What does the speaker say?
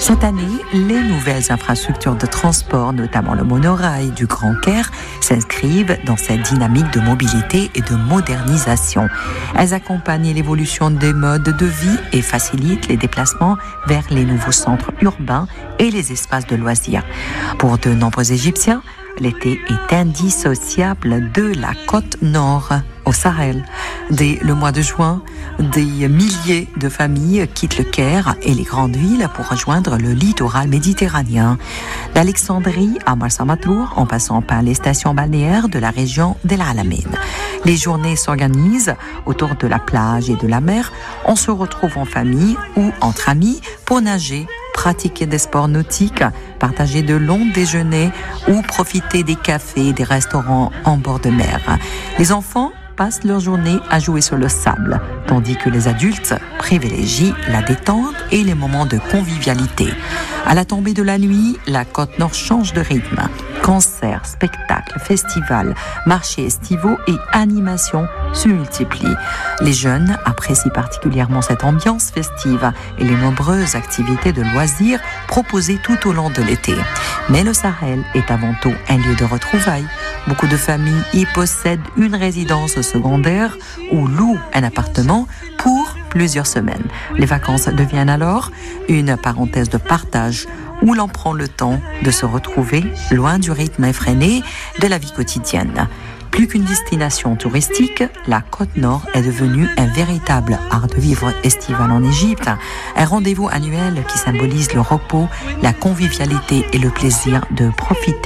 Cette année, les nouvelles infrastructures de transport, notamment le monorail du Grand Caire, s'inscrivent dans cette dynamique de mobilité et de modernisation. Elles accompagnent l'évolution des modes de vie et facilitent les déplacements vers les nouveaux centres urbains et les espaces de loisirs. Pour de nombreux Égyptiens, l'été est indissociable de la côte nord au Sahel. Dès le mois de juin, des milliers de familles quittent le Caire et les grandes villes pour rejoindre le littoral méditerranéen. D'Alexandrie à Marsa Matruh, en passant par les stations balnéaires de la région d'El Alamein. Les journées s'organisent autour de la plage et de la mer. On se retrouve en famille ou entre amis pour nager, pratiquer des sports nautiques, partager de longs déjeuners ou profiter des cafés et des restaurants en bord de mer. Les enfants passent leur journée à jouer sur le sable, tandis que les adultes privilégient la détente et les moments de convivialité. À la tombée de la nuit, la côte nord change de rythme. Concerts, spectacles, festivals, marchés estivaux et animations se multiplient. Les jeunes apprécient particulièrement cette ambiance festive et les nombreuses activités de loisirs proposées tout au long de l'été. Mais le Sahel est avant tout un lieu de retrouvailles. Beaucoup de familles y possèdent une résidence secondaire ou louent un appartement pour plusieurs semaines. Les vacances deviennent alors une parenthèse de partage où l'on prend le temps de se retrouver loin du rythme effréné de la vie quotidienne. Plus qu'une destination touristique, la côte nord est devenue un véritable art de vivre estival en Égypte, un rendez-vous annuel qui symbolise le repos, la convivialité et le plaisir de profiter